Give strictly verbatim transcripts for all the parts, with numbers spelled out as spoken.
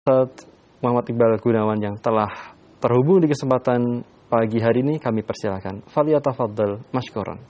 Ustaz Muhammad Iqbal Gunawan yang telah terhubung di kesempatan pagi hari ini, kami persilakan. Falyatafaddal mashkuran.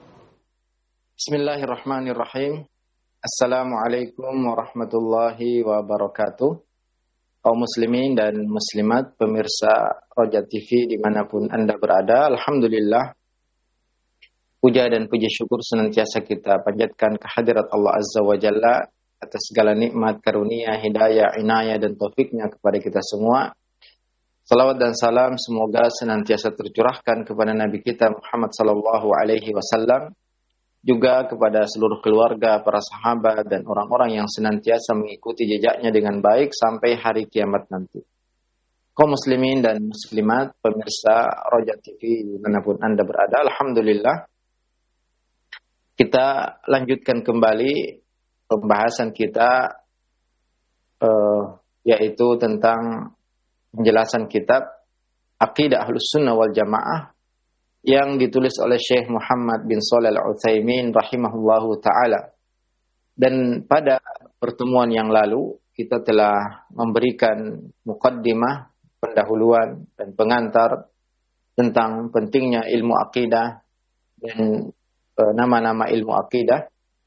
Bismillahirrahmanirrahim. Assalamualaikum warahmatullahi wabarakatuh. Kaum muslimin dan muslimat, pemirsa Roja T V dimanapun Anda berada, alhamdulillah, puja dan puji syukur senantiasa kita panjatkan kehadirat Allah Azza wa Jalla atas segala nikmat, karunia, hidayah, inayah dan taufiknya kepada kita semua. Salawat dan salam semoga senantiasa tercurahkan kepada Nabi kita Muhammad sallallahu alaihi wasallam, juga kepada seluruh keluarga, para sahabat dan orang-orang yang senantiasa mengikuti jejaknya dengan baik sampai hari kiamat nanti. Kaum muslimin dan muslimat, pemirsa Roja T V dimanapun Anda berada, alhamdulillah, kita lanjutkan kembali pembahasan kita uh, yaitu tentang penjelasan kitab Aqidah Ahlus Sunnah wal Jamaah yang ditulis oleh Syekh Muhammad bin Shalih Al-Utsaimin rahimahullahu taala. Dan pada pertemuan yang lalu kita telah memberikan muqaddimah, pendahuluan dan pengantar tentang pentingnya ilmu akidah dan e, nama-nama ilmu akidah.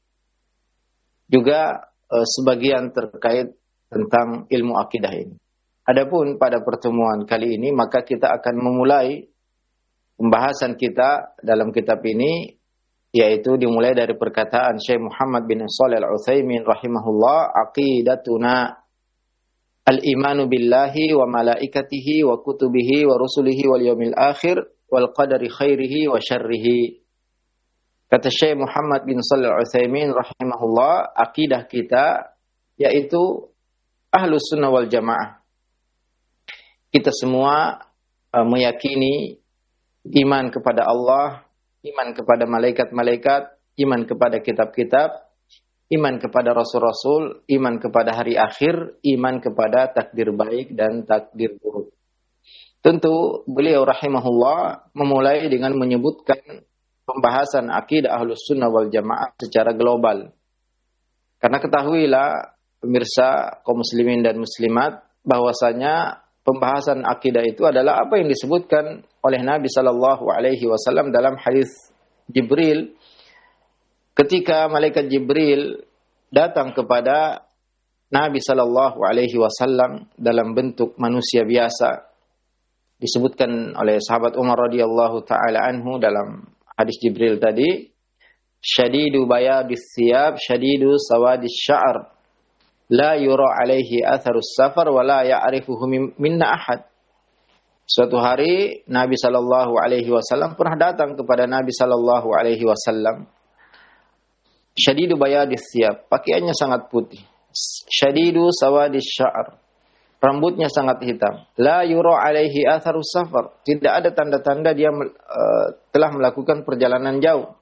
Juga e, sebagian terkait tentang ilmu akidah ini. Adapun pada pertemuan kali ini maka kita akan memulai pembahasan kita dalam kitab ini, yaitu dimulai dari perkataan Syekh Muhammad bin Shalih Al-Utsaimin rahimahullah, aqidatuna al-imanu billahi wa malaikatihi wa kutubihi wa rusulihi wal yaumil akhir wal qadari khairihi wa syarrihi. Kata Syekh Muhammad bin Shalih Al-Utsaimin rahimahullah, akidah kita yaitu Ahlus Sunnah wal Jamaah. Kita semua uh, meyakini iman kepada Allah, iman kepada malaikat-malaikat, iman kepada kitab-kitab, iman kepada rasul-rasul, iman kepada hari akhir, iman kepada takdir baik dan takdir buruk. Tentu beliau rahimahullah memulai dengan menyebutkan pembahasan akidah Ahlus Sunnah wal Jamaah secara global. Karena ketahuilah pemirsa kaum muslimin dan muslimat bahwasanya pembahasan akidah itu adalah apa yang disebutkan oleh Nabi sallallahu alaihi wasallam dalam hadis Jibril ketika malaikat Jibril datang kepada Nabi sallallahu alaihi wasallam dalam bentuk manusia biasa. Disebutkan oleh sahabat Umar radhiyallahu taala anhu dalam hadis Jibril tadi, syadidu bayadis thiyab syadidu sawadis sya'r la yura alaihi atharus safar wa la ya'rifuhu minna ahad. Suatu hari Nabi sallallahu alaihi wasallam pernah datang kepada Nabi sallallahu alaihi wasallam. Syadidu bayadis thiyab, pakaiannya sangat putih. Syadidu sawadis sya'r, rambutnya sangat hitam. La yura alaihi atharus safar, tidak ada tanda-tanda dia uh, telah melakukan perjalanan jauh.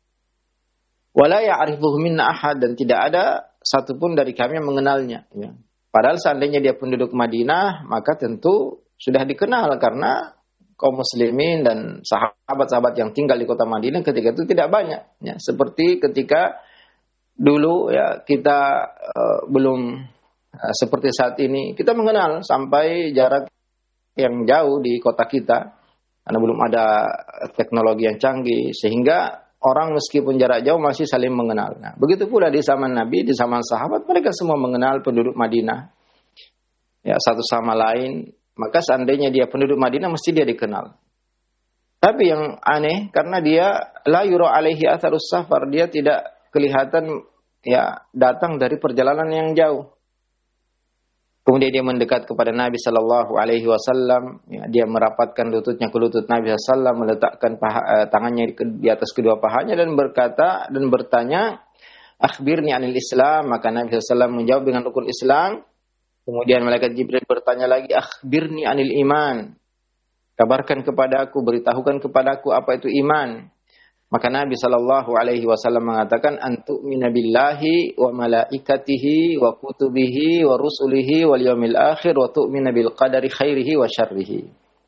Wa la ya'rifuhu minna ahad, dan tidak ada satupun dari kami yang mengenalnya. Ya. Padahal seandainya dia penduduk Madinah, maka tentu sudah dikenal karena kaum muslimin dan sahabat-sahabat yang tinggal di kota Madinah ketika itu tidak banyak. Ya. Seperti ketika dulu ya kita uh, belum uh, seperti saat ini, kita mengenal sampai jarak yang jauh di kota kita karena belum ada teknologi yang canggih, sehingga orang meskipun jarak jauh masih saling mengenal. Nah, begitu pula di zaman Nabi, di zaman sahabat, mereka semua mengenal penduduk Madinah. Ya, satu sama lain. Maka seandainya dia penduduk Madinah, mesti dia dikenal. Tapi yang aneh, karena dia la yura alaihi atharus safar, dia tidak kelihatan ya datang dari perjalanan yang jauh. Kemudian dia mendekat kepada Nabi sallallahu alaihi wasallam, ya, dia merapatkan lututnya ke lutut Nabi sallallahu alaihi wasallam, meletakkan paha, eh, tangannya di, di atas kedua pahanya dan berkata dan bertanya, "Akhbirni anil Islam." Maka Nabi sallallahu alaihi wasallam menjawab dengan rukun Islam. Kemudian malaikat Jibril bertanya lagi, "Akhbirni anil iman." Kabarkan kepadaku, beritahukan kepadaku apa itu iman. Maka Nabi sallallahu alaihi wasallam mengatakan, "Antu'mina billahi wa malaikatihi wa kutubihi wa rusulihi wal yaumil akhir wa tu'mina bil qadari khairihi wa syarrihi."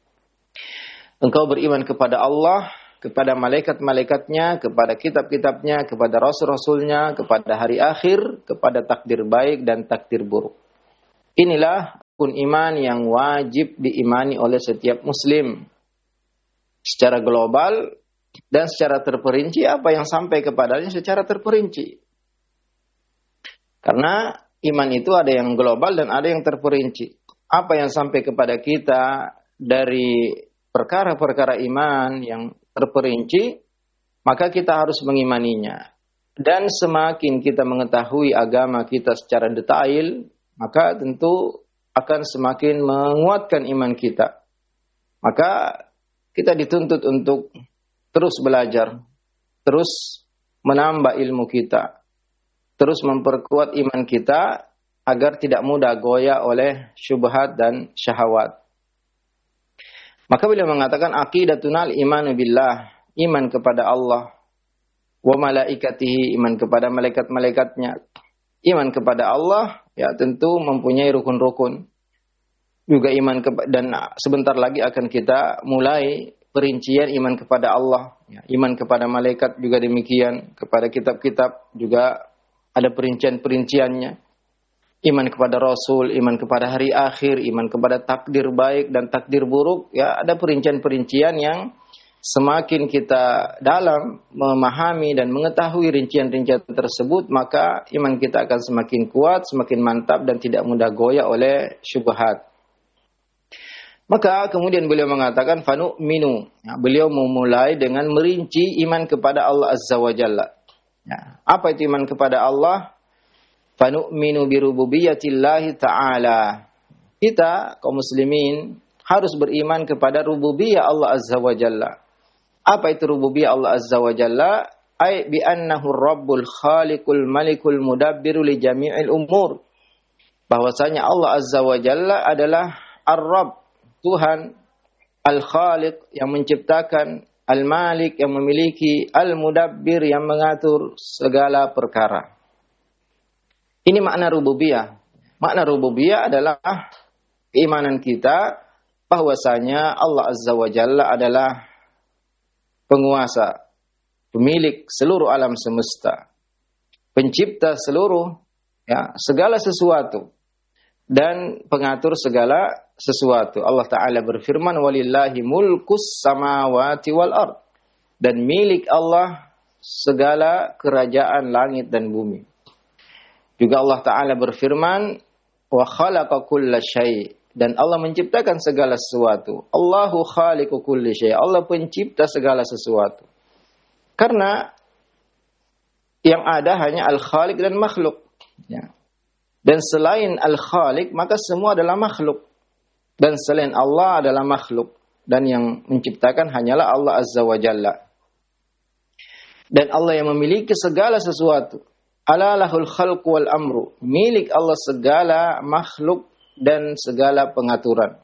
Engkau beriman kepada Allah, kepada malaikat-malaikatnya, kepada kitab-kitabnya, kepada rasul-rasulnya, kepada hari akhir, kepada takdir baik dan takdir buruk. Inilah rukun iman yang wajib diimani oleh setiap muslim. Secara global dan secara terperinci apa yang sampai kepadanya secara terperinci. Karena iman itu ada yang global dan ada yang terperinci. Apa yang sampai kepada kita dari perkara-perkara iman yang terperinci, maka kita harus mengimaninya. Dan semakin kita mengetahui agama kita secara detail, maka tentu akan semakin menguatkan iman kita. Maka kita dituntut untuk terus belajar, terus menambah ilmu kita, terus memperkuat iman kita agar tidak mudah goyah oleh syubhat dan syahwat. Maka beliau mengatakan aqidatunal imanu billah, iman kepada Allah, wa malaikatihi, iman kepada malaikat-malaikatnya. Iman kepada Allah ya tentu mempunyai rukun-rukun. Juga iman kepada, dan sebentar lagi akan kita mulai perincian iman kepada Allah. Ya, iman kepada malaikat juga demikian, kepada kitab-kitab juga ada perincian-perinciannya. Iman kepada Rasul, iman kepada hari akhir, iman kepada takdir baik dan takdir buruk, ya ada perincian-perincian yang semakin kita dalam memahami dan mengetahui rincian-rincian tersebut, maka iman kita akan semakin kuat, semakin mantap dan tidak mudah goyah oleh syubhat. Maka kemudian beliau mengatakan fanu'minu. Ya, beliau memulai dengan merinci iman kepada Allah Azza wa Jalla. Ya, apa itu iman kepada Allah? Fanu'minu birububiyatillahi ta'ala. Kita kaum muslimin harus beriman kepada rububiyah Allah Azza wa Jalla. Apa itu rububiyah Allah Azza wa Jalla? Ay bi annahu rabbul khaliqul malikul mudabbiru li jami'il umur. Bahwasanya Allah Azza wa Jalla adalah Ar-Rabb, Tuhan, Al-Khaliq yang menciptakan, Al-Malik yang memiliki, Al-Mudabbir yang mengatur segala perkara. Ini makna rububiyah. Makna rububiyah adalah keimanan kita bahwasanya Allah Azza wa Jalla adalah penguasa, pemilik seluruh alam semesta, pencipta seluruh ya segala sesuatu dan pengatur segala sesuatu. Allah Ta'ala berfirman, walillahi mulkus samawati wal ard, dan milik Allah segala kerajaan langit dan bumi. Juga Allah Ta'ala berfirman, wa khalaqa kulla syai', dan Allah menciptakan segala sesuatu. Allahu khaliqu kulli syai', Allah pencipta segala sesuatu. Karena yang ada hanya al-khaliq dan makhluk. Ya. Dan selain al-khaliq, maka semua adalah makhluk. Dan selain Allah adalah makhluk. Dan yang menciptakan hanyalah Allah Azza wa Jalla. Dan Allah yang memiliki segala sesuatu. Ala lahul khalqu wal amru. Milik Allah segala makhluk dan segala pengaturan.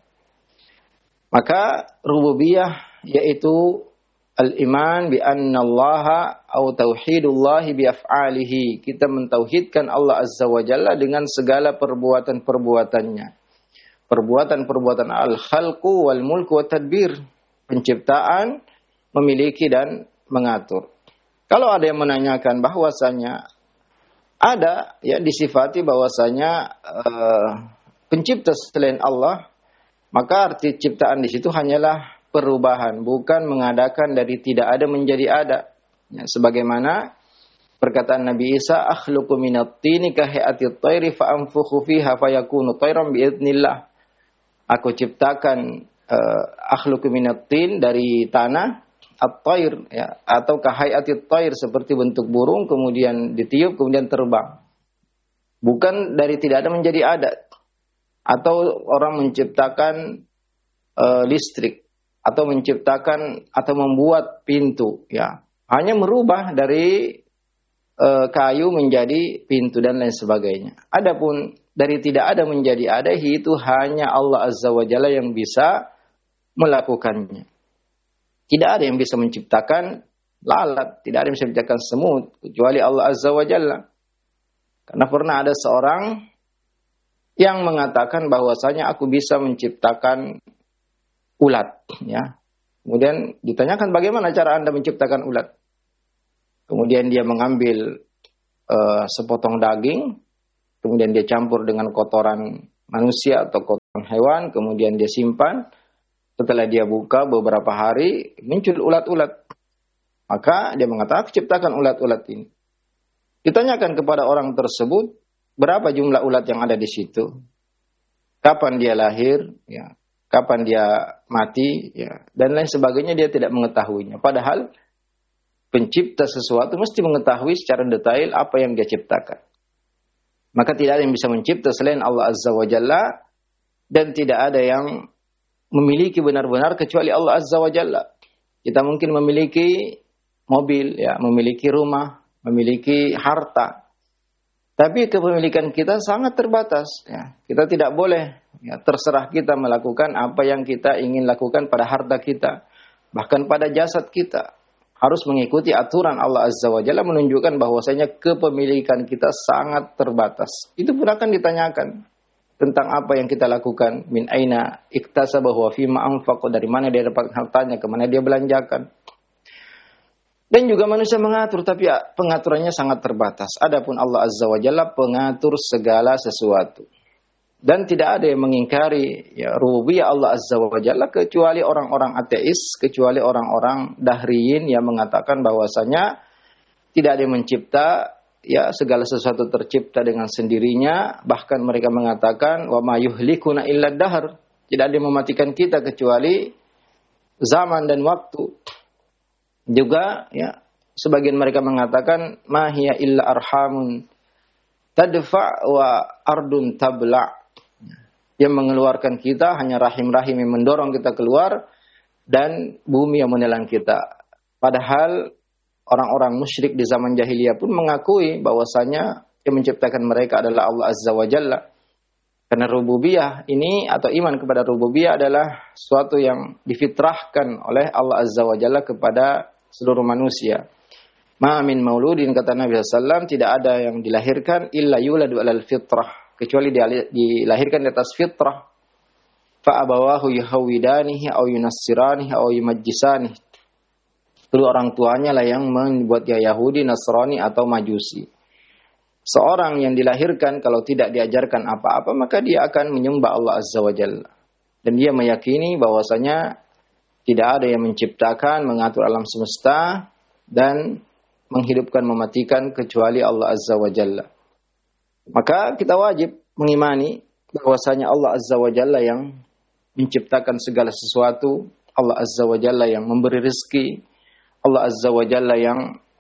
Maka rububiyah yaitu al-iman bi anna Allah atau tauhidullah bi af'alihi. Kita mentauhidkan Allah Azza wa Jalla dengan segala perbuatan-perbuatannya. Perbuatan-perbuatan al-khalqu wal mulku wa tadbir. Penciptaan, memiliki dan mengatur. Kalau ada yang menanyakan bahwasanya ada ya disifati bahwasanya uh, pencipta selain Allah, maka arti ciptaan di situ hanyalah perubahan, bukan mengadakan dari tidak ada menjadi ada. Ya, sebagaimana perkataan Nabi Isa, akhluqu minat tini kahiyati tayri fa anfukhu fiha fayakunu tayran biidznillah. Aku ciptakan uh, akhluqu minat tin dari tanah, at-tayr ya, atau kahiyati tayr seperti bentuk burung kemudian ditiup kemudian terbang. Bukan dari tidak ada menjadi ada. Atau orang menciptakan uh, listrik atau menciptakan atau membuat pintu ya hanya merubah dari uh, kayu menjadi pintu dan lain sebagainya. Adapun dari tidak ada menjadi ada itu hanya Allah Azza wa Jalla yang bisa melakukannya. Tidak ada yang bisa menciptakan lalat, tidak ada yang bisa menciptakan semut kecuali Allah Azza wa Jalla. Karena pernah ada seorang yang mengatakan bahwasanya aku bisa menciptakan ulat, ya. Kemudian ditanyakan bagaimana cara Anda menciptakan ulat. Kemudian dia mengambil uh, sepotong daging, kemudian dia campur dengan kotoran manusia atau hewan, kemudian dia simpan. Setelah dia buka beberapa hari, muncul ulat-ulat. Maka dia mengatakan, aku ciptakan ulat-ulat ini. Ditanyakan kepada orang tersebut, berapa jumlah ulat yang ada di situ? Kapan dia lahir? Ya. Kapan dia mati? Ya. Dan lain sebagainya, dia tidak mengetahuinya. Padahal pencipta sesuatu mesti mengetahui secara detail apa yang dia ciptakan. Maka tidak ada yang bisa mencipta selain Allah Azza wa Jalla. Dan tidak ada yang memiliki benar-benar kecuali Allah Azza wa Jalla. Kita mungkin memiliki mobil, ya, memiliki rumah, memiliki harta. Tapi kepemilikan kita sangat terbatas. Ya. Kita tidak boleh, ya, terserah kita melakukan apa yang kita ingin lakukan pada harta kita. Bahkan pada jasad kita. Harus mengikuti aturan Allah Azza wa Jalla, menunjukkan bahwasanya kepemilikan kita sangat terbatas. Itu pun akan ditanyakan tentang apa yang kita lakukan. Min aina iktasabahu wa fima anfaq, dari mana dia dapat hartanya, kemana dia belanjakan. Dan juga manusia mengatur, tapi pengaturannya sangat terbatas. Adapun Allah Azza wa Jalla pengatur segala sesuatu. Dan tidak ada yang mengingkari, ya, rububiyah Allah Azza wa Jalla kecuali orang-orang ateis, kecuali orang-orang dahriyin yang mengatakan bahwasanya tidak ada yang mencipta, ya, segala sesuatu tercipta dengan sendirinya. Bahkan mereka mengatakan wa ma yuhlikuna illa dahr, tidak ada yang mematikan kita kecuali zaman dan waktu. Juga, ya, sebagian mereka mengatakan ma hiya illa arhamun tadfa wa ardun tabla, yang mengeluarkan kita hanya rahim-rahim yang mendorong kita keluar dan bumi yang menelan kita. Padahal orang-orang musyrik di zaman jahiliyah pun mengakui bahwasanya yang menciptakan mereka adalah Allah Azza wa Jalla. Karena rububiyah ini atau iman kepada rububiyah adalah suatu yang difitrahkan oleh Allah Azza wa Jalla kepada seluruh manusia. Ma min mauludin, kata Nabi sallallahu alaihi wasallam, tidak ada yang dilahirkan illa yuladu alal fitrah, kecuali dia dilahirkan di atas fitrah. Fa abawahu yuhawidanihi aw yunassiranihi aw yumajjisanihi. Kedua orang tuanya lah yang membuat dia Yahudi, Nasrani atau Majusi. Seorang yang dilahirkan kalau tidak diajarkan apa-apa, maka dia akan menyembah Allah Azza wa Jalla. Dan dia meyakini bahwasanya tidak ada yang menciptakan, mengatur alam semesta dan menghidupkan, mematikan kecuali Allah Azza wa Jalla. Maka kita wajib mengimani bahwasanya Allah Azza wa Jalla yang menciptakan segala sesuatu, Allah Azza wa Jalla yang memberi rezeki, Allah Azza wa Jalla yang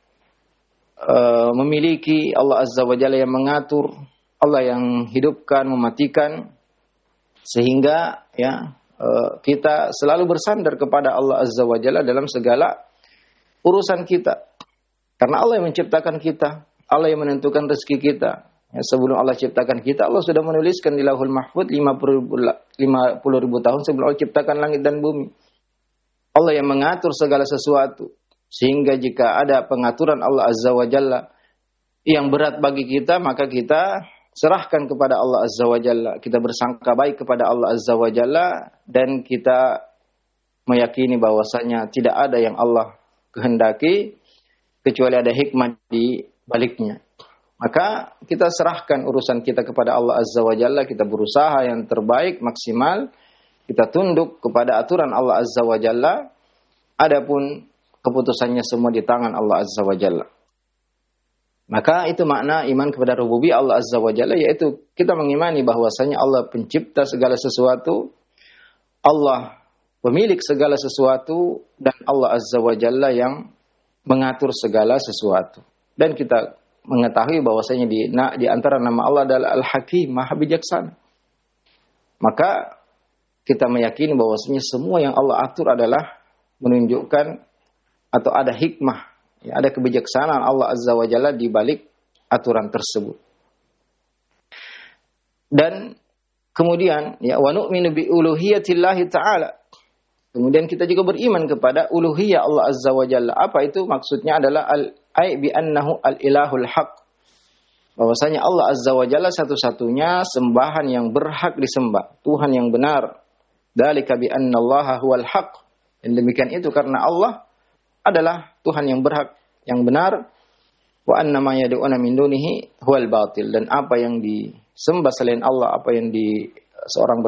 uh, memiliki, Allah Azza wa Jalla yang mengatur, Allah yang hidupkan, mematikan, sehingga, ya, uh, kita selalu bersandar kepada Allah Azza wa Jalla dalam segala urusan kita. Karena Allah yang menciptakan kita, Allah yang menentukan rezeki kita. Ya, sebelum Allah ciptakan kita, Allah sudah menuliskan di Lauhul Mahfuz lima puluh ribu tahun sebelum Allah ciptakan langit dan bumi. Allah yang mengatur segala sesuatu. Sehingga jika ada pengaturan Allah Azza wa Jalla yang berat bagi kita, maka kita serahkan kepada Allah Azza wa Jalla. Kita bersangka baik kepada Allah Azza wa Jalla dan kita meyakini bahwasanya tidak ada yang Allah kehendaki kecuali ada hikmah di baliknya. Maka kita serahkan urusan kita kepada Allah Azza wa Jalla, kita berusaha yang terbaik, maksimal, kita tunduk kepada aturan Allah Azza wa Jalla, adapun keputusannya semua di tangan Allah Azza wa Jalla. Maka itu makna iman kepada rububiyah Allah Azza wa Jalla, yaitu kita mengimani bahwasanya Allah pencipta segala sesuatu, Allah pemilik segala sesuatu, dan Allah Azza wa Jalla yang mengatur segala sesuatu. Dan kita mengetahui bahwasanya di, na, di antara nama Allah adalah Al-Hakim, Maha Bijaksana. Maka kita meyakini bahwasanya semua yang Allah atur adalah menunjukkan atau ada hikmah, ya, ada kebijaksanaan Allah Azza wa Jalla di balik aturan tersebut. Dan kemudian, ya, wa nu'minu bi uluhiyatillahi ta'ala. Kemudian kita juga beriman kepada uluhiyah Allah Azza wa Jalla. Apa itu? Maksudnya adalah al-ai bi annahu al-ilahul haq. Bahwasanya Allah Azza wa Jalla satu-satunya sembahan yang berhak disembah, Tuhan yang benar. Dzalika bi annallaha huwal haq. Dan demikian itu karena Allah adalah Tuhan yang berhak, yang benar. Wa anna ma yad'una min dunihi huwal batil. Dan apa yang disembah selain Allah, apa yang di seorang berdoa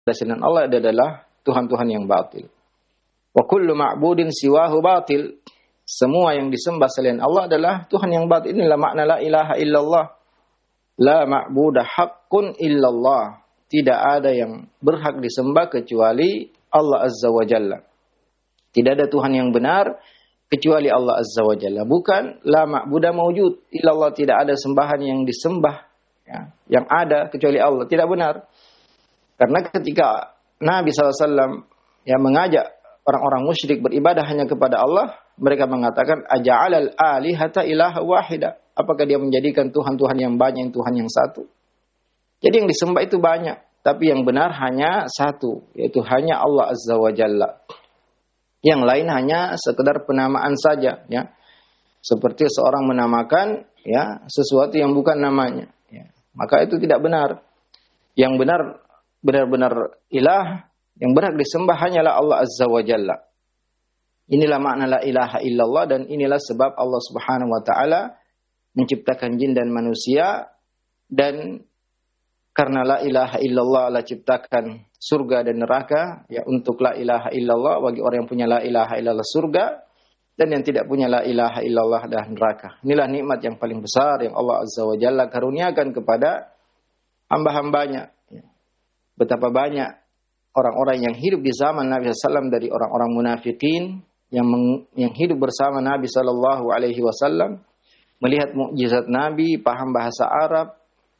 selain Allah adalah Tuhan-Tuhan yang batil. Wa kullu ma'budin siwahu batil. Semua yang disembah selain Allah adalah Tuhan yang batil. Inilah makna la ilaha illallah. La ma'buda haqqun illallah. Tidak ada yang berhak disembah kecuali Allah Azza wa Jalla. Tidak ada Tuhan yang benar kecuali Allah Azza wa Jalla. Bukan la ma'buda mawjud illallah. Tidak ada sembahan yang disembah, ya, yang ada kecuali Allah. Tidak benar. Karena ketika Nabi shallallahu alaihi wasallam yang mengajak orang-orang musyrik beribadah hanya kepada Allah, mereka mengatakan aja'alal alihata ilaha wahida. Apakah dia menjadikan Tuhan-Tuhan yang banyak, Tuhan yang satu? Jadi yang disembah itu banyak, tapi yang benar hanya satu, yaitu hanya Allah Azza wa Jalla. Yang lain hanya sekedar penamaan saja, ya. Seperti seorang menamakan, ya, sesuatu yang bukan namanya, ya. Maka itu tidak benar. Yang benar benar-benar ilah, yang berhak disembah hanyalah Allah Azza wa Jalla. Inilah makna la ilaha illallah, dan inilah sebab Allah Subhanahu wa taala menciptakan jin dan manusia, dan karena la ilaha illallah Allah ciptakan surga dan neraka, ya, untuk la ilaha illallah bagi orang yang punya la ilaha illallah surga, dan yang tidak punya la ilaha illallah dan neraka. Inilah nikmat yang paling besar yang Allah Azza wa Jalla karuniakan kepada hamba-hambanya. Betapa banyak orang-orang yang hidup di zaman Nabi shallallahu alaihi wasallam dari orang-orang munafikin yang meng, yang hidup bersama Nabi shallallahu alaihi wasallam, melihat mukjizat Nabi, paham bahasa Arab,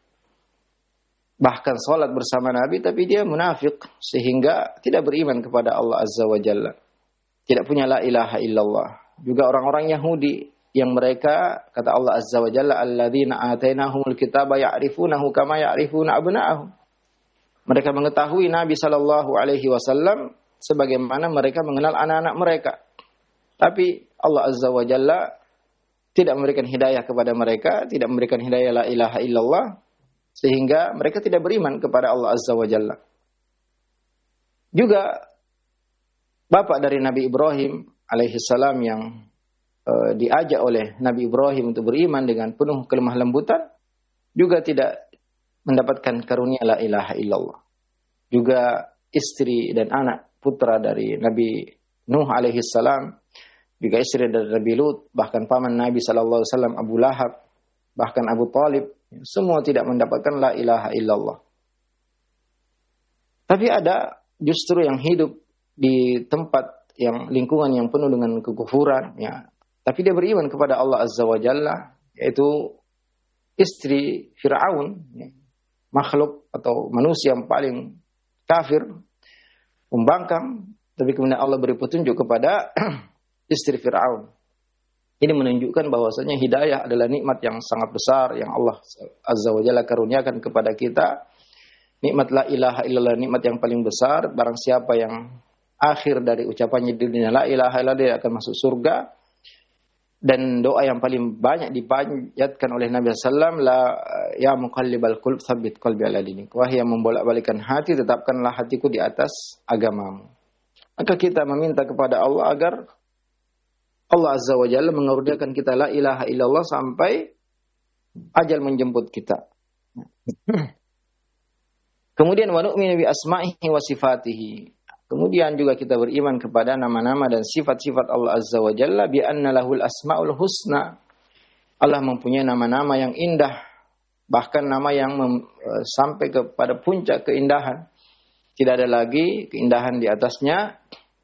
bahkan sholat bersama Nabi, tapi dia munafik sehingga tidak beriman kepada Allah Azza wa Jalla. Tidak punya la ilaha illallah. Juga orang-orang Yahudi yang mereka, kata Allah Azza wa Jalla, alladzina atainahumul kitaba ya'rifunahu kama ya'rifuna abna'ahum. Mereka mengetahui Nabi sallallahu alaihi wasallam sebagaimana mereka mengenal anak-anak mereka. Tapi Allah Azza wa Jalla tidak memberikan hidayah kepada mereka, tidak memberikan hidayah la ilaha illallah, sehingga mereka tidak beriman kepada Allah Azza wa Jalla. Juga bapak dari Nabi Ibrahim alaihi salam yang uh, diajak oleh Nabi Ibrahim untuk beriman dengan penuh kelemah lembutan, juga tidak mendapatkan karunia la ilaha illallah. Juga istri dan anak putra dari Nabi Nuh alaihi salam, juga istri dari Nabi Lut, bahkan paman Nabi sallallahu alaihi wasallam Abu Lahab, bahkan Abu Talib, semua tidak mendapatkan la ilaha illallah. Tapi ada justru yang hidup di tempat yang lingkungan yang penuh dengan kekufuran, ya, tapi dia beriman kepada Allah Azza wa Jalla, yaitu istri Fir'aun, ya, makhluk atau manusia yang paling kafir, pembangkang, tapi kemudian Allah beri petunjuk kepada istri Fir'aun. Ini menunjukkan bahwasanya hidayah adalah nikmat yang sangat besar yang Allah Azza wa Jalla karuniakan kepada kita. Nikmat la ilaha illallah, nikmat yang paling besar. Barang siapa yang akhir dari ucapannya di dunia la ilaha illallah, dia akan masuk surga. Dan doa yang paling banyak dipanjatkan oleh Nabi sallallahu alaihi wasallam, la ya muqallibal qulub tsabbit qalbi ala dinik. Wahai yang membolak-balikan hati, tetapkanlah hatiku di atas agamamu. Maka kita meminta kepada Allah agar Allah Azza wa Jalla mengaruniakan kita la ilaha illallah sampai ajal menjemput kita. Kemudian wa nu'minu bi asma'ihi wa sifatihi. Kemudian juga kita beriman kepada nama-nama dan sifat-sifat Allah Azza wa Jalla, bi anna lahul asmaul husna. Allah mempunyai nama-nama yang indah, bahkan nama yang mem, sampai kepada puncak keindahan. Tidak ada lagi keindahan di atasnya.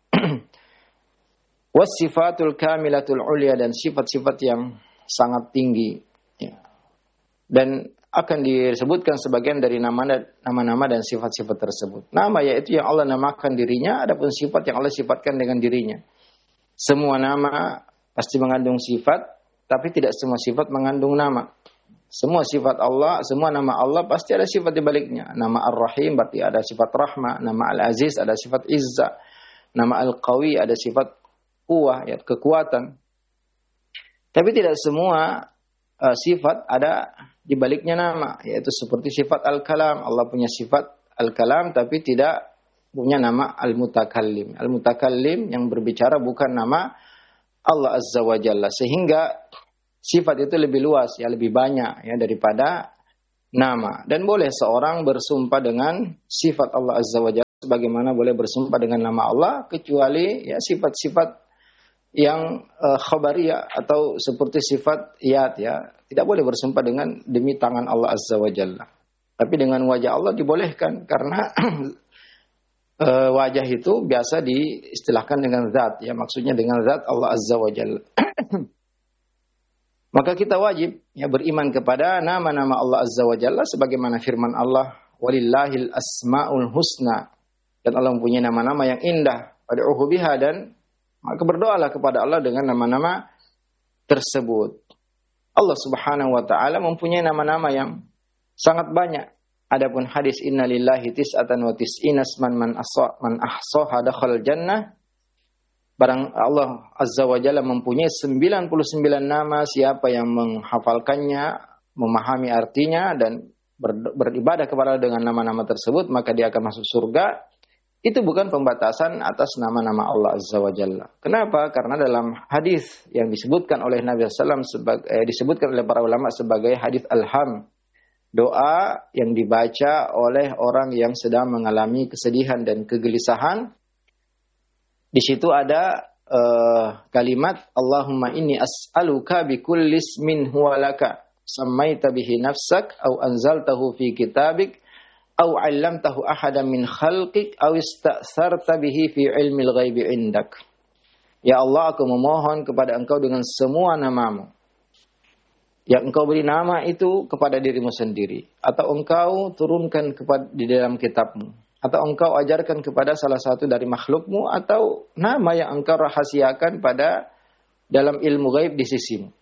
Wasifatul kamilatul ulia, dan sifat-sifat yang sangat tinggi, ya. Dan akan disebutkan sebagian dari nama-nama dan sifat-sifat tersebut. Nama yaitu yang Allah namakan dirinya, adapun sifat yang Allah sifatkan dengan dirinya. Semua nama pasti mengandung sifat, tapi tidak semua sifat mengandung nama. Semua sifat Allah, semua nama Allah pasti ada sifat di baliknya. Nama Ar-Rahim berarti ada sifat rahmah, nama Al-Aziz ada sifat izzah, nama Al-Qawi ada sifat kuah, ya, kekuatan. Tapi tidak semua uh, sifat ada di baliknya nama, yaitu seperti sifat Al-Kalam. Allah punya sifat Al-Kalam tapi tidak punya nama Al-Mutakallim. Al-Mutakallim yang berbicara bukan nama Allah Azza wa Jalla, sehingga sifat itu lebih luas, ya, lebih banyak, ya, daripada nama. Dan boleh seorang bersumpah dengan sifat Allah Azza wa Jalla sebagaimana boleh bersumpah dengan nama Allah, kecuali ya sifat-sifat yang uh, khabariyah atau seperti sifat yat ya, tidak boleh bersumpah dengan demi tangan Allah Azza wa Jalla. Tapi dengan wajah Allah dibolehkan karena uh, wajah itu biasa diistilahkan dengan zat ya, maksudnya dengan zat Allah Azza wa Jalla. Maka kita wajib ya beriman kepada nama-nama Allah Azza wa Jalla sebagaimana firman Allah, walillahil asmaul husna, dan Allah mempunyai nama-nama yang indah, fad'uhu biha, dan maka berdoalah kepada Allah dengan nama-nama tersebut. Allah Subhanahu wa taala mempunyai nama-nama yang sangat banyak. Adapun hadis innalillahi tis'atan wa tis'ina asman man ahsa man ahsaha dakhala jannah. Barang Allah Azza wa Jalla mempunyai sembilan puluh sembilan nama, siapa yang menghafalkannya, memahami artinya dan ber, beribadah kepada Allah dengan nama-nama tersebut, maka dia akan masuk surga. Itu bukan pembatasan atas nama-nama Allah Azza wa Jalla. Kenapa? Karena dalam hadis yang disebutkan oleh Nabi sallallahu alaihi wasallam sebagai eh, disebutkan oleh para ulama sebagai hadis alham, doa yang dibaca oleh orang yang sedang mengalami kesedihan dan kegelisahan. Di situ ada uh, kalimat Allahumma inni as'aluka bi kulli ismin huwa laka sammaita bihi nafsak au anzaltahu fi kitabik au 'allamtahu ahadan min khalqik au ista'sarta bihi fi ilmil ghaibi indak. Ya Allah, aku memohon kepada Engkau dengan semua namamu yang Engkau beri nama itu kepada dirimu sendiri, atau Engkau turunkan kepada di dalam kitabmu, atau Engkau ajarkan kepada salah satu dari makhlukmu, atau nama yang Engkau rahasiakan pada dalam ilmu ghaib di sisimu.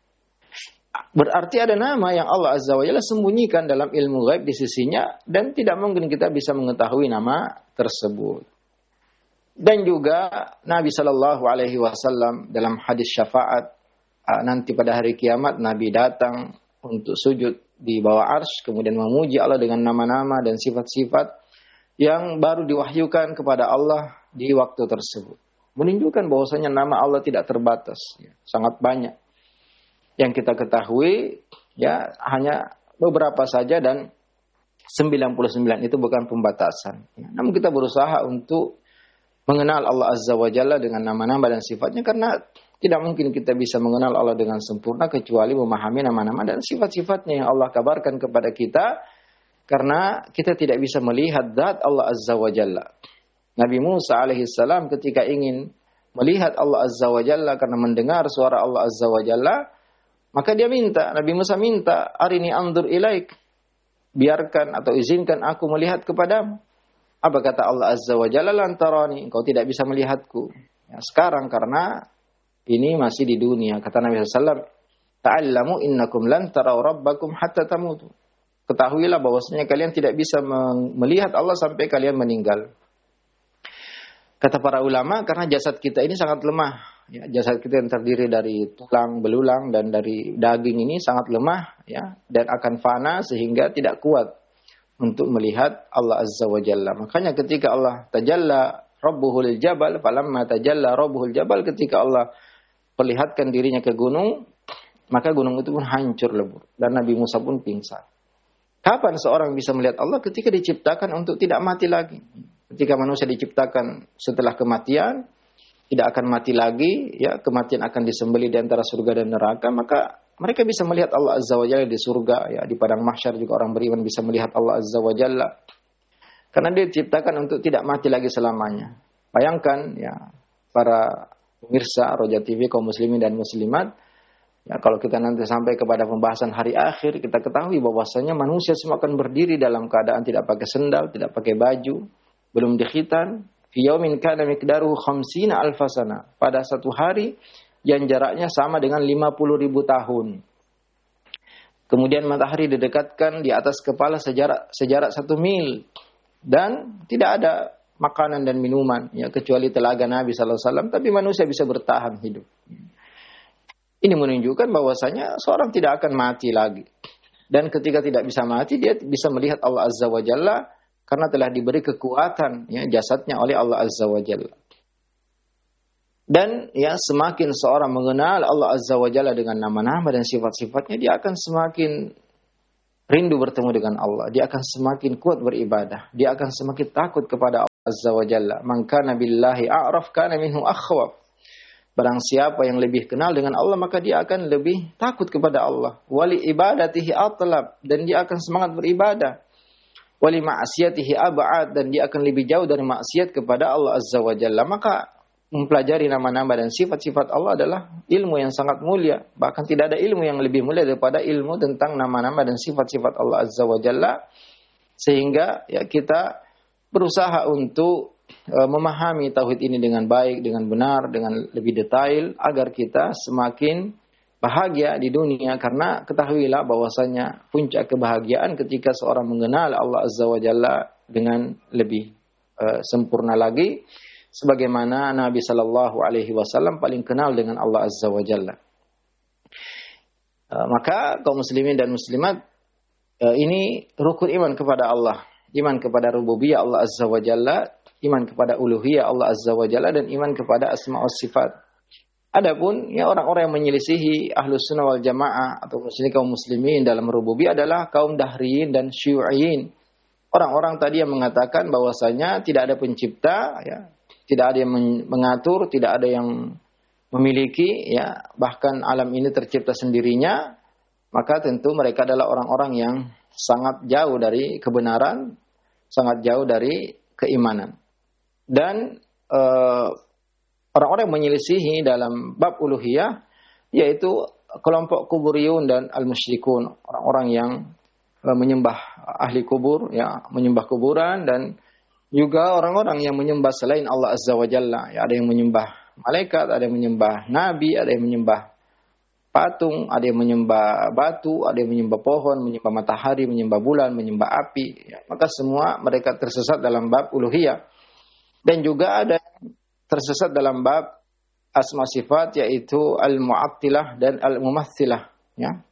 Berarti ada nama yang Allah Azza wa Jalla sembunyikan dalam ilmu ghaib di sisinya, dan tidak mungkin kita bisa mengetahui nama tersebut. Dan juga Nabi Shallallahu Alaihi Wasallam dalam hadis syafaat, nanti pada hari kiamat Nabi datang untuk sujud di bawah arsy, kemudian memuji Allah dengan nama-nama dan sifat-sifat yang baru diwahyukan kepada Allah di waktu tersebut. Menunjukkan bahwasanya nama Allah tidak terbatas, ya, sangat banyak. Yang kita ketahui ya hanya beberapa saja, dan sembilan puluh sembilan itu bukan pembatasan. Ya, namun kita berusaha untuk mengenal Allah Azza wa Jalla dengan nama-nama dan sifatnya, karena tidak mungkin kita bisa mengenal Allah dengan sempurna kecuali memahami nama-nama dan sifat-sifatnya yang Allah kabarkan kepada kita, karena kita tidak bisa melihat zat Allah Azza wa Jalla. Nabi Musa alaihissalam ketika ingin melihat Allah Azza wa Jalla karena mendengar suara Allah Azza wa Jalla, maka dia minta, Nabi Musa minta, arini andur ilaik, biarkan atau izinkan aku melihat kepadamu. Apa kata Allah Azza wa Jalla? Lantarani, engkau tidak bisa melihatku. Ya, sekarang karena ini masih di dunia. Kata Nabi sallallahu alaihi wasallam, ta'allamu innakum lan tarau rabbakum hatta tamutu. Ketahuilah bahwasanya kalian tidak bisa melihat Allah sampai kalian meninggal. Kata para ulama, karena jasad kita ini sangat lemah. Ya, jasad kita yang terdiri dari tulang, belulang, dan dari daging ini sangat lemah, ya, dan akan fana sehingga tidak kuat untuk melihat Allah Azza wa Jalla. Makanya ketika Allah tajalla rabbuhul jabal, falamma tajalla rabbuhul jabal, ketika Allah perlihatkan dirinya ke gunung, maka gunung itu pun hancur lebur, dan Nabi Musa pun pingsan. Kapan seorang bisa melihat Allah? Ketika diciptakan untuk tidak mati lagi. Ketika manusia diciptakan setelah kematian, tidak akan mati lagi, ya, kematian akan disembelih di antara surga dan neraka, maka mereka bisa melihat Allah Azza wa Jalla di surga, ya, di padang mahsyar juga orang beriman bisa melihat Allah Azza wa Jalla. Karena dia diciptakan untuk tidak mati lagi selamanya. Bayangkan, ya, para pemirsa Roja T V, kaum muslimin dan muslimat, ya, kalau kita nanti sampai kepada pembahasan hari akhir, kita ketahui bahwasanya manusia semua akan berdiri dalam keadaan tidak pakai sendal, tidak pakai baju, belum dikhitan. Fi yaumin kana miqdaruhu khamsina alfasana. Pada satu hari yang jaraknya sama dengan lima puluh ribu tahun. Kemudian matahari didekatkan di atas kepala sejarak sejarak satu mil, dan tidak ada makanan dan minuman, ya, kecuali telaga Nabi sallallahu alaihi wasallam, tapi manusia bisa bertahan hidup. Ini menunjukkan bahwasanya seorang tidak akan mati lagi. Dan ketika tidak bisa mati, dia bisa melihat Allah Azza wa Jalla karena telah diberi kekuatan, ya, jasadnya oleh Allah Azza wa Jalla. Dan, ya, semakin seorang mengenal Allah Azza wa Jalla dengan nama-nama dan sifat-sifatnya, dia akan semakin rindu bertemu dengan Allah. Dia akan semakin kuat beribadah. Dia akan semakin takut kepada Allah. azza wa jalla. Man kana billahi a'raf kana minhu akhwaf. Barang siapa yang lebih kenal dengan Allah, maka dia akan lebih takut kepada Allah. Wali ibadatihi atlab, dan dia akan semangat beribadah. Wali ma'asiyatihi ab'ad, dan dia akan lebih jauh dari maksiat kepada Allah azza wa jalla. Maka mempelajari nama-nama dan sifat-sifat Allah adalah ilmu yang sangat mulia. Bahkan tidak ada ilmu yang lebih mulia daripada ilmu tentang nama-nama dan sifat-sifat Allah azza wa jalla. Sehingga ya kita berusaha untuk memahami tauhid ini dengan baik, dengan benar, dengan lebih detail agar kita semakin bahagia di dunia. Karena ketahuilah bahwasanya puncak kebahagiaan ketika seorang mengenal Allah azza wa jalla dengan lebih uh, sempurna lagi, sebagaimana Nabi sallallahu alaihi wasallam paling kenal dengan Allah azza wa jalla. Uh, maka kaum muslimin dan muslimat, uh, ini rukun iman kepada Allah, iman kepada rububiyah Allah azza wa jalla, iman kepada uluhiyah Allah azza wa jalla, dan iman kepada asma wa sifat. Adapun ya orang-orang yang menyelisihi ahlus sunnah wal jamaah atau muslimin kaum muslimin dalam rububiyah adalah kaum dahriyin dan syu'iyin. Orang-orang tadi yang mengatakan bahwasanya tidak ada pencipta, ya, tidak ada yang mengatur, tidak ada yang memiliki, ya, bahkan alam ini tercipta sendirinya. Maka tentu mereka adalah orang-orang yang sangat jauh dari kebenaran, sangat jauh dari keimanan. Dan uh, orang-orang yang menyelisihi dalam bab uluhiyah yaitu kelompok kuburiyun dan al-musyrikun, orang-orang yang uh, menyembah ahli kubur, ya, menyembah kuburan, dan juga orang-orang yang menyembah selain Allah azza wa jalla. Ya, ada yang menyembah malaikat, ada yang menyembah nabi, ada yang menyembah patung, ada yang menyembah batu, ada yang menyembah pohon, menyembah matahari, menyembah bulan, menyembah api. Ya, maka semua mereka tersesat dalam bab uluhiyah. Dan juga ada tersesat dalam bab asma sifat, yaitu al-mu'attilah dan al-mumatsilah, ya.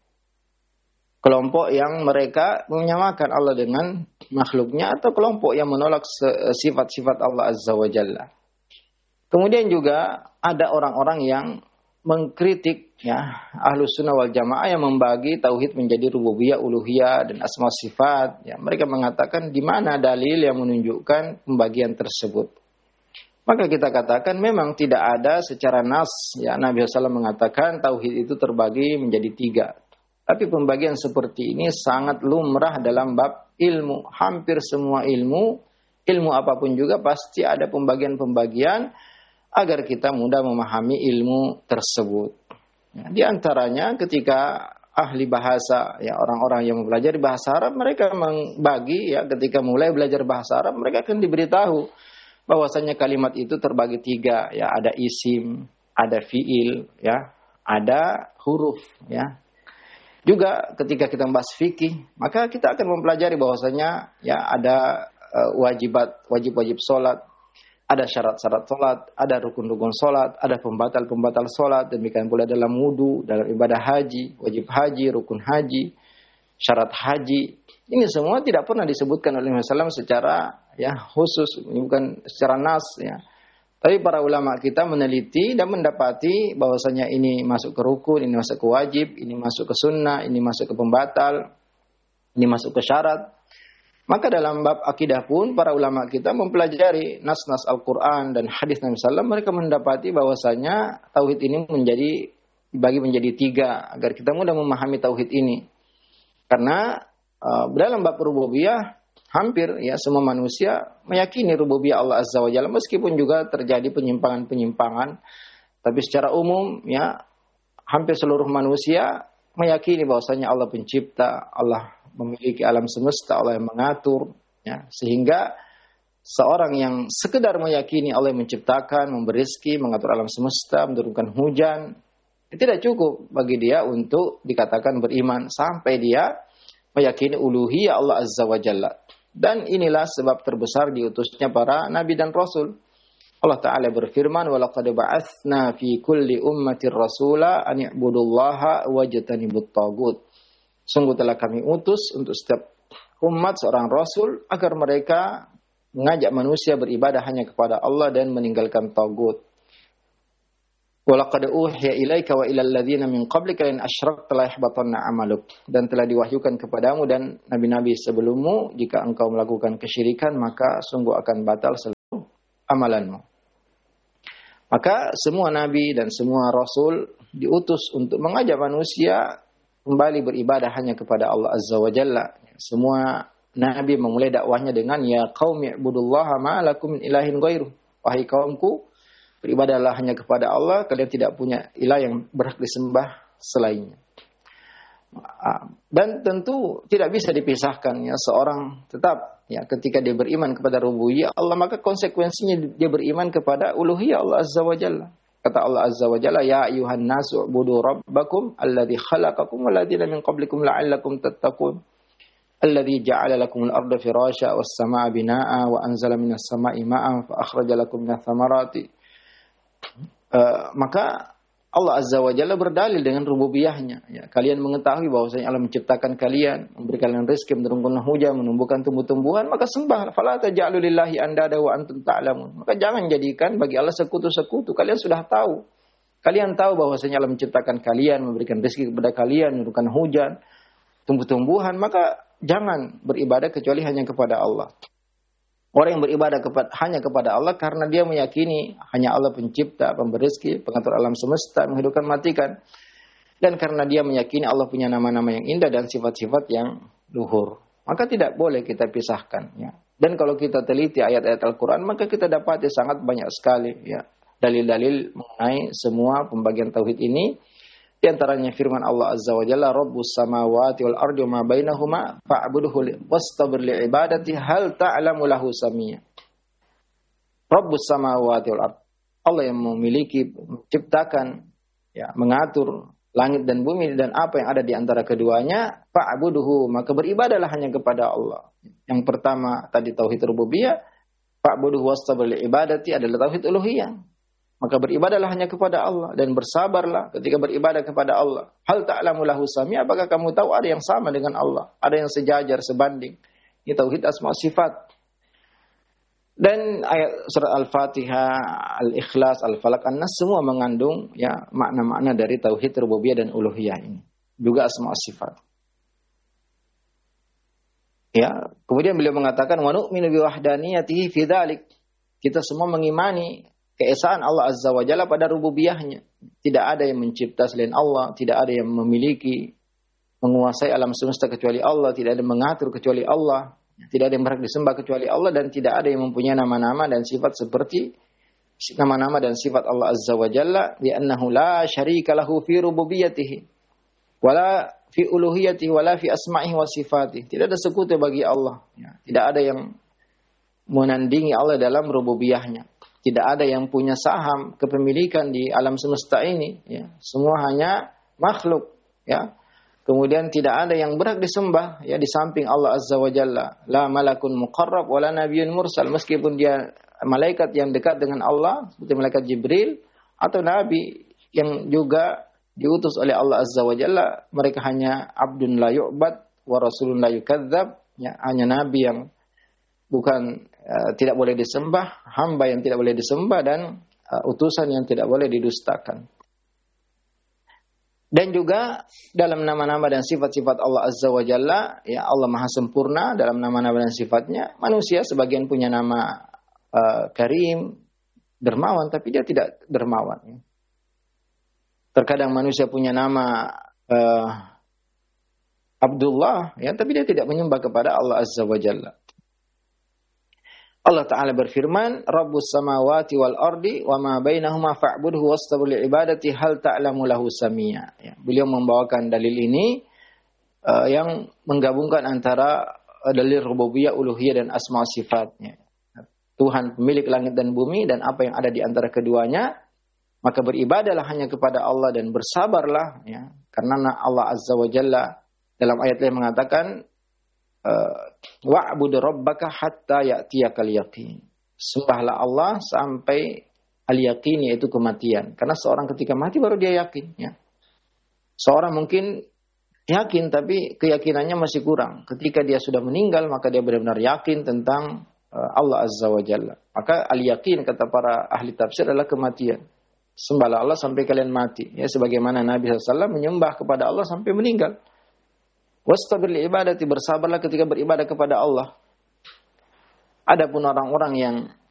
Kelompok yang mereka menyamakan Allah dengan makhluknya, atau kelompok yang menolak sifat-sifat Allah azza wa jalla. Kemudian juga ada orang-orang yang mengkritik, ya, ahlus sunnah wal jamaah yang membagi tauhid menjadi rububiyah, uluhiyah, dan asma sifat. Ya, mereka mengatakan di mana dalil yang menunjukkan pembagian tersebut. Maka kita katakan memang tidak ada secara nas, ya, Nabi shallallahu alaihi wasallam mengatakan tauhid itu terbagi menjadi tiga. Tapi pembagian seperti ini sangat lumrah dalam bab ilmu. Hampir semua ilmu, ilmu apapun juga pasti ada pembagian-pembagian agar kita mudah memahami ilmu tersebut. Ya, di antaranya ketika ahli bahasa, ya, orang-orang yang mempelajari bahasa Arab, mereka membagi, ya, ketika mulai belajar bahasa Arab mereka akan diberitahu bahwasanya kalimat itu terbagi tiga, ya, ada isim, ada fiil, ya, ada huruf, ya. Juga ketika kita membahas fikih, maka kita akan mempelajari bahwasanya, ya, ada uh, wajibat, wajib-wajib salat, ada syarat-syarat salat, ada rukun-rukun salat, ada pembatal-pembatal salat, demikian pula dalam wudu, dalam ibadah haji, wajib haji, rukun haji, syarat haji. Ini semua tidak pernah disebutkan oleh Nabi sallallahu alaihi wasallam secara, ya, khusus, bukan secara nas, ya. Tapi para ulama kita meneliti dan mendapati bahwasanya ini masuk ke rukun, ini masuk ke wajib, ini masuk ke sunnah, ini masuk ke pembatal, ini masuk ke syarat. Maka dalam bab akidah pun para ulama kita mempelajari nas-nas Al-Quran dan hadis Nabi sallallahu alaihi wasallam, mereka mendapati bahwasanya tauhid ini menjadi dibagi menjadi tiga agar kita mudah memahami tauhid ini. Karena uh, dalam bab rububiyah hampir, ya, semua manusia meyakini rububiyah Allah azza wa jalla, meskipun juga terjadi penyimpangan-penyimpangan, tapi secara umum, ya, hampir seluruh manusia meyakini bahwasanya Allah pencipta, Allah memiliki alam semesta, Allah yang mengatur, ya, sehingga seorang yang sekedar meyakini Allah yang menciptakan, memberi rezeki, mengatur alam semesta, menurunkan hujan, tidak cukup bagi dia untuk dikatakan beriman, sampai dia meyakini uluhiyah Allah azza wa jalla. Dan inilah sebab terbesar diutusnya para nabi dan rasul. Allah Ta'ala berfirman, وَلَقَدْ بَعَثْنَا فِي كُلِّ أُمَّةٍ رَسُولًا أَنِ اعْبُدُوا اللَّهَ وَاجْتَنِبُوا الطَّاغُوتَ. Sungguh telah kami utus untuk setiap umat seorang rasul agar mereka mengajak manusia beribadah hanya kepada Allah dan meninggalkan tagut. وَلَقَدْ أُوحِيَ إِلَيْكَ وَإِلَى الَّذِينَ مِنْ قَبْلِكَ لَئِنْ أَشْرَكْتَ لَيَحْبَطَنَّ عَمَلُكَ. Dan telah diwahyukan kepadamu dan nabi-nabi sebelummu, jika engkau melakukan kesyirikan maka sungguh akan batal amalanmu. Maka semua nabi dan semua rasul diutus untuk mengajak manusia kembali beribadah hanya kepada Allah Azza wa Jalla. Semua nabi memulai dakwahnya dengan ya qaumi ibudullaha ma lakum min ilahin ghairuh. Wahai kaumku, beribadahlah hanya kepada Allah, kalian tidak punya ilah yang berhak disembah selainnya. Dan tentu tidak bisa dipisahkan ya seorang tetap ya ketika dia beriman kepada rububiyah Allah, maka konsekuensinya dia beriman kepada uluhiyah Allah Azza wa Jalla. Kata Allah Azza wa Jalla, ya ayuhan nasu ubudu rabbakum alladhi khalaqakum walladhina min qablikum la'allakum tattaqun alladhi ja'ala lakumul arda firasya was samaa binaa wa anzala minas samaa'i ma'an fa akhraja lakum minats thamarati. Uh, maka Allah Azza wa Jalla berdalil dengan rububiyahnya. Ya, kalian mengetahui bahwasanya Allah menciptakan kalian, memberikan kalian rezeki, menurunkan hujan, menumbuhkan tumbuh-tumbuhan, maka sembah. Fala taj'alu lillahi andada wa antum ta'lamun. Maka jangan jadikan bagi Allah sekutu-sekutu. Kalian sudah tahu. Kalian tahu bahwasanya Allah menciptakan kalian, memberikan rezeki kepada kalian, menurunkan hujan, tumbuh-tumbuhan, maka jangan beribadah kecuali hanya kepada Allah. Orang yang beribadah kepada, hanya kepada Allah karena dia meyakini hanya Allah pencipta, pemberi rezeki, pengatur alam semesta, menghidupkan, matikan. Dan karena dia meyakini Allah punya nama-nama yang indah dan sifat-sifat yang luhur. Maka tidak boleh kita pisahkan. Ya. Dan kalau kita teliti ayat-ayat Al-Quran, maka kita dapati sangat banyak sekali ya, dalil-dalil mengenai semua pembagian tauhid ini. Di antaranya firman Allah Azza wa Jalla, Rabbus samawati wal ardi wa ma bainahuma fa'budhu wastabir li ibadati hal ta'lamu lahu samia. Rabbus samawati wal ardi. Allah yang memiliki, menciptakan, ya, mengatur langit dan bumi dan apa yang ada di antara keduanya, fa'budhu, maka beribadahlah hanya kepada Allah. Yang pertama tadi tauhid rububiyah, fa'budhu wastabir li ibadati adalah tauhid uluhiyah. Maka beribadahlah hanya kepada Allah dan bersabarlah ketika beribadah kepada Allah. Hal ta'lamu lahu samia, apakah kamu tahu ada yang sama dengan Allah? Ada yang sejajar, sebanding. Ini tauhid asma sifat. Dan ayat surat Al-Fatihah, Al-Ikhlas, Al-Falaq, An-Nas semua mengandung ya makna-makna dari tauhid rububiyah dan uluhiyah ini. Juga asma sifat. Ya, kemudian beliau mengatakan wa nu'minu bi wahdaniyatihi fi dzalik. Kita semua mengimani keesaan Allah Azza wa Jalla pada rububiyahnya. Tidak ada yang mencipta selain Allah. Tidak ada yang memiliki, menguasai alam semesta kecuali Allah. Tidak ada yang mengatur kecuali Allah. Tidak ada yang berhak disembah kecuali Allah. Dan tidak ada yang mempunyai nama-nama dan sifat seperti nama-nama dan sifat Allah Azza wa Jalla. Li'annahu la syarika lahu fi rububiyatihi. Wala fi uluhiyatihi. Wala fi asma'ihi wa sifatihi. Tidak ada sekutu bagi Allah. Tidak ada yang menandingi Allah dalam rububiyahnya. Tidak ada yang punya saham kepemilikan di alam semesta ini. Ya. Semua hanya makhluk. Ya. Kemudian tidak ada yang berhak disembah ya, di samping Allah Azza wa Jalla. La malakun muqarrab wala nabiyyun mursal. Meskipun dia malaikat yang dekat dengan Allah, seperti malaikat Jibril, atau nabi yang juga diutus oleh Allah Azza wa Jalla. Mereka hanya abdun la yu'bad wa rasulun la yukadzab. Ya, hanya nabi yang bukan uh, tidak boleh disembah, hamba yang tidak boleh disembah, dan uh, utusan yang tidak boleh didustakan. Dan juga dalam nama-nama dan sifat-sifat Allah Azza wa Jalla, ya Allah Maha Sempurna dalam nama-nama dan sifatnya. Manusia sebagian punya nama uh, Karim, dermawan, tapi dia tidak dermawan. Ya. Terkadang manusia punya nama uh, Abdullah, ya, tapi dia tidak menyembah kepada Allah Azza wa Jalla. Allah Ta'ala berfirman, Rabbus samawati wal ardi wa ma bainahuma fa'budhu wastabir li ibadati hal ta'lamu lahu samia. Ya, beliau membawakan dalil ini uh, yang menggabungkan antara uh, dalil rububiyah, uluhiyah dan asma sifatnya. Tuhan pemilik langit dan bumi dan apa yang ada di antara keduanya, maka beribadahlah hanya kepada Allah dan bersabarlah, ya, karena Allah Azza wa Jalla dalam ayat lain mengatakan wa'bud rabbaka hatta ya'tiyakal yaqin. Sembahlah Allah sampai al-yaqin, yaitu kematian. Karena seorang ketika mati baru dia yakin, ya. Seorang mungkin yakin tapi keyakinannya masih kurang. Ketika dia sudah meninggal maka dia benar-benar yakin tentang uh, Allah Azza wa Jalla. Maka al-yaqin kata para ahli tafsir adalah kematian. Sembahlah Allah sampai kalian mati, ya, sebagaimana Nabi sallallahu alaihi wasallam menyembah kepada Allah sampai meninggal. Wastabir li ibadati, bersabarlah ketika beribadah kepada Allah. Adapun orang-orang yang